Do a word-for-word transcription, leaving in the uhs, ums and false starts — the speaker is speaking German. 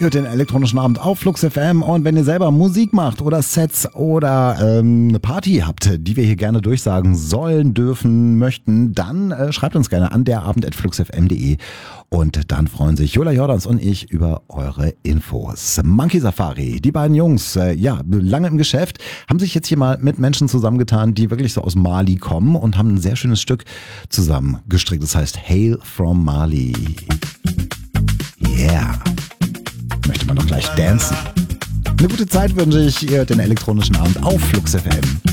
Ihr hört den elektronischen Abend auf Flux F M und wenn ihr selber Musik macht oder Sets oder ähm, eine Party habt, die wir hier gerne durchsagen sollen, dürfen, möchten, dann äh, schreibt uns gerne an derabend at flux f m punkt de und dann freuen sich Jola Jordans und ich über eure Infos. Monkey Safari, die beiden Jungs, äh, ja, lange im Geschäft, haben sich jetzt hier mal mit Menschen zusammengetan, die wirklich so aus Mali kommen und haben ein sehr schönes Stück zusammengestrickt. Das heißt Hail from Mali. Yeah. Möchte man doch gleich dancen. Eine gute Zeit wünsche ich, ihr hört den elektronischen Abend auf Flux F M.